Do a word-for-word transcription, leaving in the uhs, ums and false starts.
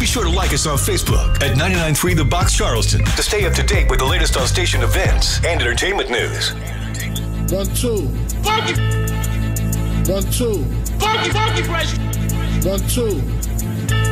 Be sure to like us on Facebook at ninety-nine point three The Box Charleston to stay up to date with the latest on station events and entertainment news. One, two. Funky. One, two. Funky, funky fresh. One, two.